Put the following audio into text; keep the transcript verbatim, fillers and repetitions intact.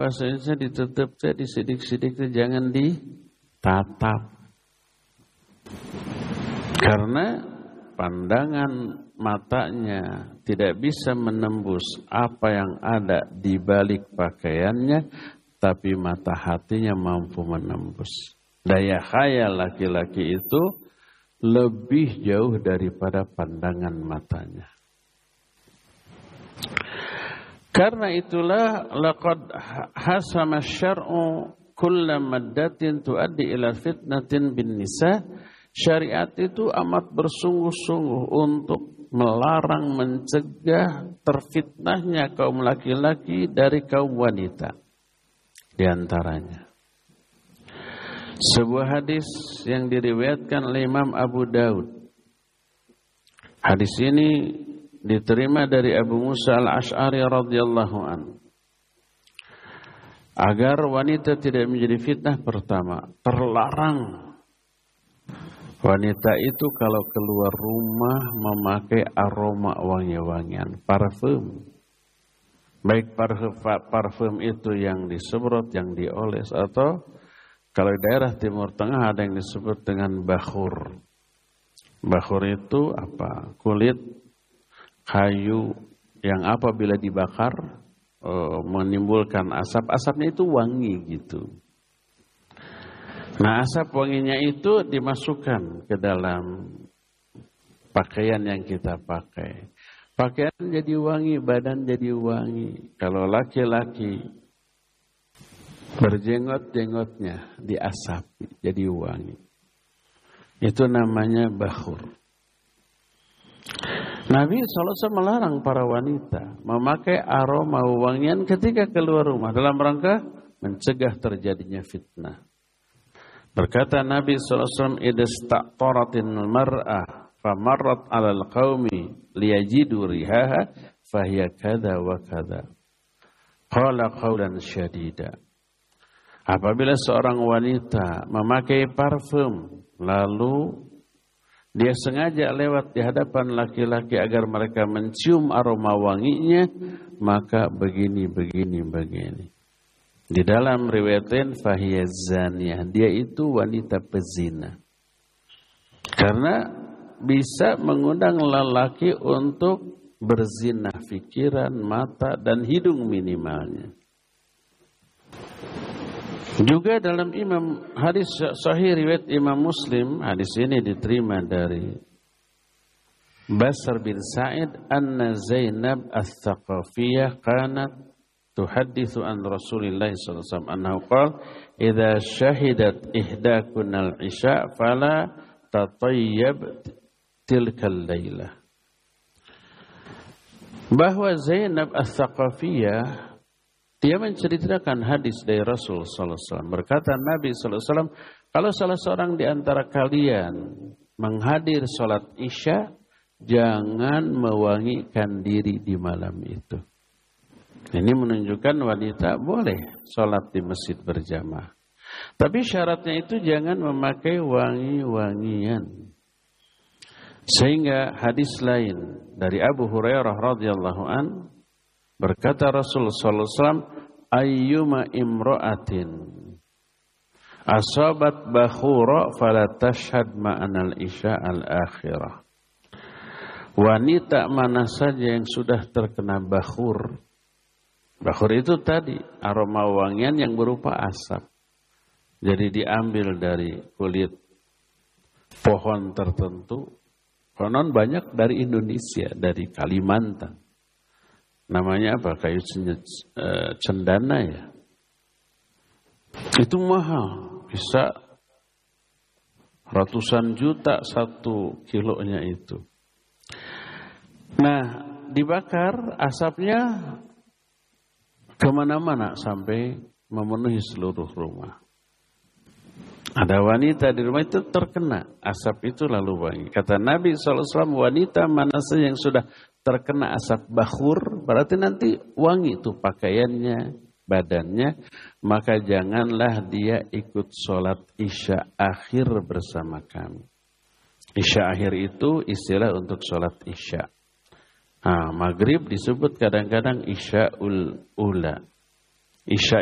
bahasa Indonesia ditutup teh disidik-sidik teh jangan ditatap. Karena pandangan matanya tidak bisa menembus apa yang ada di balik pakaiannya, tapi mata hatinya mampu menembus. Daya khayal laki-laki itu lebih jauh daripada pandangan matanya. Karena itulah laqad hasama syar'u kulla maddatin tuaddi ila fitnatin bin nisa. Syariat itu amat bersungguh-sungguh untuk melarang, mencegah terfitnahnya kaum laki-laki dari kaum wanita. Di antaranya sebuah hadis yang diriwayatkan oleh Imam Abu Daud. Hadis ini diterima dari Abu Musa al-Ash'ari radhiyallahu anhu. Agar wanita tidak menjadi fitnah, pertama, terlarang wanita itu kalau keluar rumah memakai aroma wangi-wangian, parfum. Baik parfum, parfum itu yang disemprot, yang dioles, atau kalau di daerah Timur Tengah ada yang disebut dengan bakhur. Bakhur itu apa? Kulit kayu yang apabila dibakar uh, menimbulkan asap, asapnya itu wangi gitu. Nah, asap wanginya itu dimasukkan ke dalam pakaian yang kita pakai. Pakaian jadi wangi, badan jadi wangi. Kalau laki-laki berjenggot-jenggotnya diasapi jadi wangi. Itu namanya bakhur. Nabi shallallahu alaihi wasallam melarang para wanita memakai aroma wangian ketika keluar rumah dalam rangka mencegah terjadinya fitnah. Berkata Nabi shallallahu alaihi wasallam, idasta'taratin mar'ah famarrat 'alal qaumi liyajidu rihaha fahiya kadza wa kadza. Qala qawlan syadida. Apabila seorang wanita memakai parfum lalu dia sengaja lewat di hadapan laki-laki agar mereka mencium aroma wanginya, maka begini begini begini. Di dalam riwayat lain fahiya zaniyah, dia itu wanita pezina. Karena bisa mengundang lelaki untuk berzina pikiran, mata dan hidung minimalnya. Juga dalam Imam hadis sahih riwayat Imam Muslim, hadis ini diterima dari Basr bin Sa'id anna Zainab ats-Tsaqafiyah kanat tuhadditsu an Rasulillah sallallahu alaihi wasallam annahu qala idza syahidat ihdakunal isya fala tatayyab tilkal lailah. Bahwa Zainab ats-Tsaqafiyah dia menceritakan hadis dari Rasul sallallahu alaihi wasallam. Berkata Nabi sallallahu alaihi wasallam, kalau salah seorang di antara kalian menghadir salat isya, jangan mewangikan diri di malam itu. Ini menunjukkan wanita boleh sholat di masjid berjamaah. Tapi syaratnya itu jangan memakai wangi-wangian. Sehingga hadis lain dari Abu Hurairah radhiyallahu an berkata Rasulullah sallallahu alaihi wasallam, ayyuma imra'atin asabat bakhura fala tashhad ma'anal isya al-akhirah. Wanita mana saja yang sudah terkena bakhur. Bakhur itu tadi aroma wangian yang berupa asap. Jadi diambil dari kulit pohon tertentu. Konon banyak dari Indonesia, dari Kalimantan. Namanya apa? Kayu cendana ya. Itu mahal. Bisa ratusan juta satu kilonya itu. Nah, dibakar asapnya kemana-mana sampai memenuhi seluruh rumah. Ada wanita di rumah itu terkena asap itu lalu wangi. Kata Nabi shallallahu alaihi wasallam, wanita mana saja yang sudah terkena asap bakhur, berarti nanti wangi itu pakaiannya, badannya, maka janganlah dia ikut sholat isya akhir bersama kami. Isya akhir itu istilah untuk sholat isya. Nah, maghrib disebut kadang-kadang isya'ul ula. Isya